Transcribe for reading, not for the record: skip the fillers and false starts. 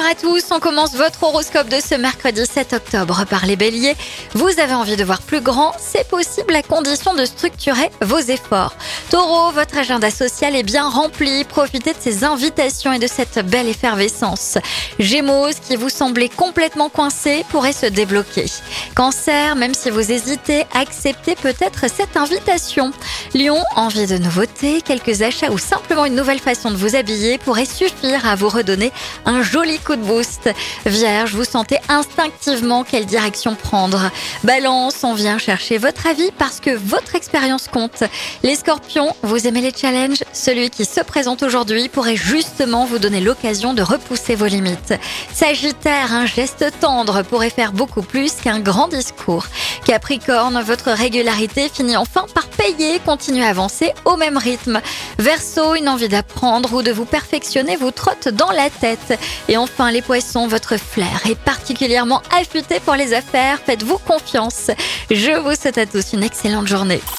à tous, on commence votre horoscope de ce mercredi 7 octobre par les béliers. Vous avez envie de voir plus grand, c'est possible à condition de structurer vos efforts. Taureau, votre agenda social est bien rempli, profitez de ces invitations et de cette belle effervescence. Gémeaux, ce qui vous semblait complètement coincé pourrait se débloquer. Cancer, même si vous hésitez, acceptez peut-être cette invitation. Lion, envie de nouveautés, quelques achats ou simplement une nouvelle façon de vous habiller pourrait suffire à vous redonner un joli coup de boost. Vierge, vous sentez instinctivement quelle direction prendre. Balance, on vient chercher votre avis parce que votre expérience compte. Les scorpions, vous aimez les challenges? Celui qui se présente aujourd'hui pourrait justement vous donner l'occasion de repousser vos limites. Sagittaire, un geste tendre pourrait faire beaucoup plus qu'un grand discours. Capricorne, votre régularité finit enfin par payer, continuez à avancer au même rythme. Verseau, une envie d'apprendre ou de vous perfectionner vous trotte dans la tête. Et enfin les poissons, votre flair est particulièrement affûté pour les affaires, faites-vous confiance. Je vous souhaite à tous une excellente journée.